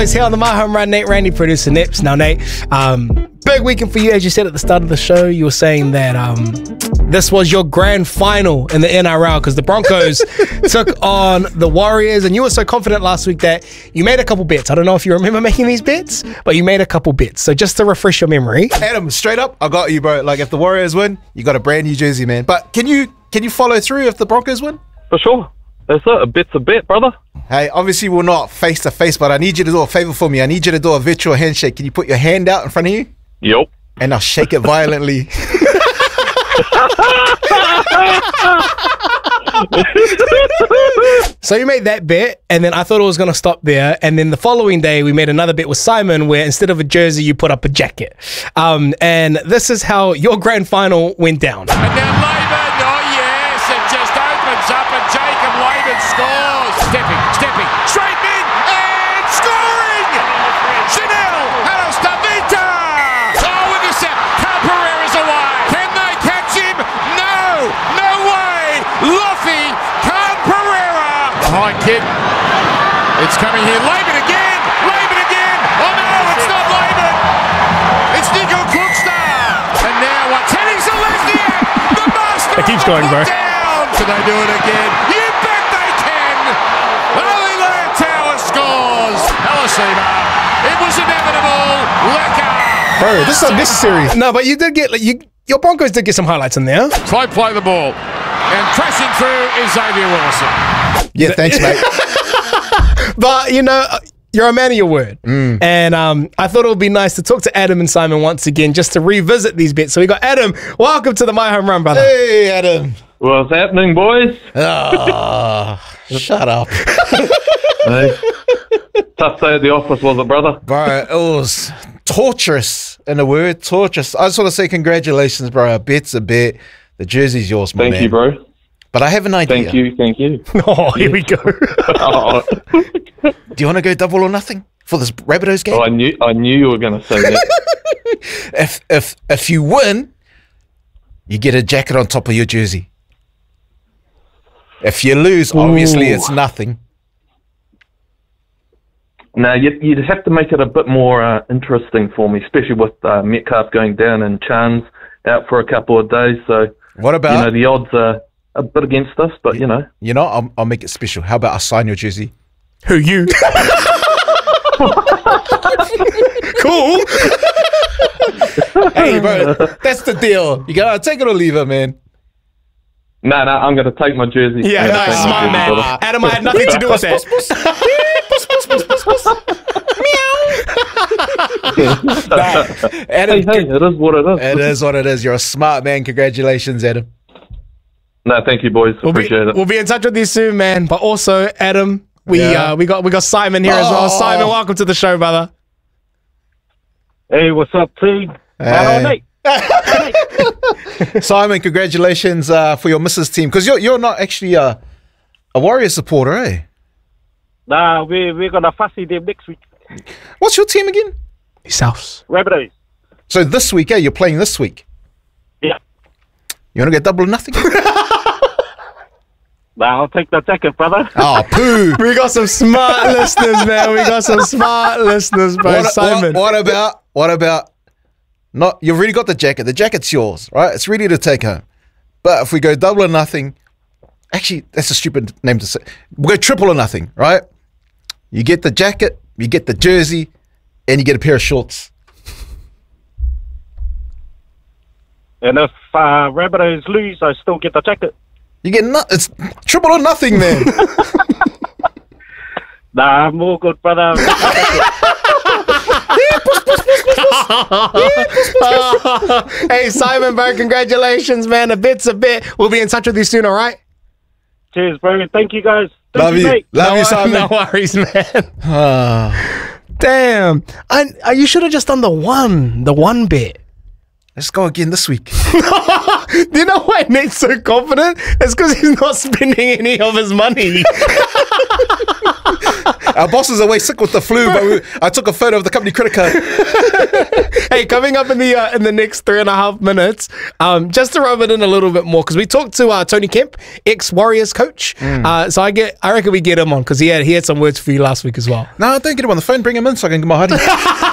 It's here on the My Home Run, Nate Randy, producer Nips. Now, Nate, big weekend for you. As you said at the start of the show, you were saying that this was your grand final in the NRL because the Broncos took on the Warriors, and you were so confident last week that you made a couple bets. I don't know if you remember making these bets, but you made a couple bets. So just to refresh your memory. Adam, straight up, I got you, bro. Like, if the Warriors win, you got a brand new jersey, man. But can you follow through if the Broncos win? For sure. That's it. A bet's a bet, brother. Hey, obviously we're not face to face, but I need you to do a favor for me. I need you to do a virtual handshake. Can you put your hand out in front of you? Yep. And I'll shake it violently. So you made that bet, and then I thought it was going to stop there. And then the following day, we made another bet with Simon where instead of a jersey, you put up a jacket. And this is how your grand final went down. And now Laban, oh yes, it just opens up and Jacob Laban scores. Stepping, straight in, and scoring! Chanel Halastavita! Oh, with the set, Cal Pereira's away. Can they catch him? No way! Luffy, Cal Pereira! Behind kick. It's coming here, Laban again! Oh no, it's not Laban! It's Nico Krugstad! And now what's Henning Celestia? The master! It keeps going, bro. Can they do it again? You bet they can! Only Tower scores! Alasima. It was inevitable. Lecker. Bro, this is unnecessary. No, but you did get, your Broncos did get some highlights in there. Slow play the ball. And crashing through is Xavier Wilson. Yeah, thanks, mate. But, you're a man of your word. And I thought it would be nice to talk to Adam and Simon once again just to revisit these bets. So we got Adam. Welcome to the My Home Run, brother. Hey, Adam. What's happening, boys? Shut up. Hey. Tough day at the office, was it, brother? Bro, it was torturous, in a word, torturous. I just want to say congratulations, bro. A bet's a bet. The jersey's yours, my man. Thank you, bro. But I have an idea. Thank you. Oh, here we go. Oh, Do you want to go double or nothing for this Rabbitohs game? I knew you were going to say that. If you win, you get a jacket on top of your jersey. If you lose, obviously it's nothing. Now, you'd have to make it a bit more interesting for me, especially with Metcalf going down and Chance out for a couple of days. So, What about the odds are a bit against us, but I'll make it special. How about I sign your jersey? Who, you? Cool. Hey, bro, that's the deal. You gotta take it or leave it, man. No, I'm going to take my jersey. Yeah, I'm gonna nice, take my smart jersey, man. brother. Adam, I had nothing to do with that. Adam, Hey, it is what it is. it is what it is. You're a smart man. Congratulations, Adam. No, thank you, boys. Appreciate it. We'll be in touch with you soon, man. But also, Adam, we got Simon here as well. Simon, welcome to the show, brother. Hey, what's up, team? Hey. Simon, congratulations for your missus team, because you're not actually a Warriors supporter, eh? Nah, we're gonna fussy them next week. What's your team again? Yourselves. Rabbitohs. So this week, you're playing this week. Yeah. You want to get double or nothing? Nah, I'll take the jacket, brother. Oh, poo. We got some smart listeners, man. We got some smart listeners, bro. Simon. What about? Not, you've already got the jacket. The jacket's yours, right? It's ready to take home. But if we go double or nothing, actually, that's a stupid name to say. We'll go triple or nothing, right? You get the jacket, you get the jersey, and you get a pair of shorts. And if Rabbitohs lose, I still get the jacket. You get it's triple or nothing, man. Nah, I'm all good, brother. Hey, Simon, bro, congratulations, man. A bet's a bet. We'll be in touch with you soon, all right? Cheers, bro. Thank you, guys. Love you. Mate. Love you, Simon. No worries, man. Damn. You should have just done the one bet. Let's go again this week. Do you know why Nate's so confident? It's because he's not spending any of his money. Our boss is away sick with the flu, but I took a photo of the company credit card. Hey, coming up in the next 3.5 minutes, just to rub it in a little bit more, because we talked to Tony Kemp, ex-Warriors coach. So I reckon we get him on, because he had some words for you last week as well. No, don't get him on the phone. Bring him in so I can get my hiding.